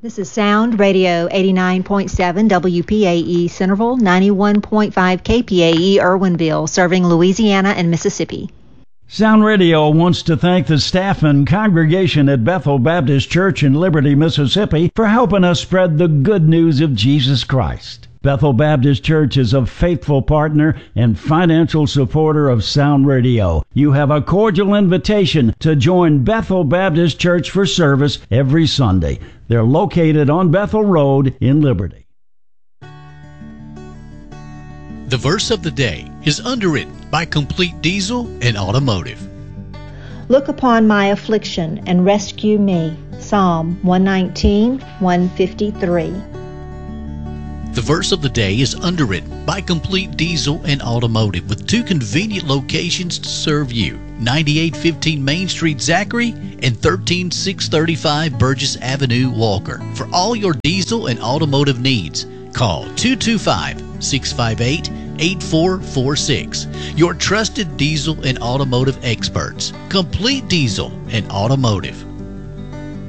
This is Sound Radio 89.7 WPAE Centerville, 91.5 KPAE Irwinville, serving Louisiana and Mississippi. Sound Radio wants to thank the staff and congregation at Bethel Baptist Church in Liberty, Mississippi for helping us spread the good news of Jesus Christ. Bethel Baptist Church is a faithful partner and financial supporter of Sound Radio. You have a cordial invitation to join Bethel Baptist Church for service every Sunday. They're located on Bethel Road in Liberty. The verse of the day is underwritten by Complete Diesel and Automotive. Look upon my affliction and rescue me. Psalm 119, 153. The verse of the day is underwritten by Complete Diesel and Automotive with two convenient locations to serve you. 9815 Main Street, Zachary, and 13635 Burgess Avenue, Walker. For all your diesel and automotive needs, call 225-658-8446. Your trusted diesel and automotive experts. Complete Diesel and Automotive.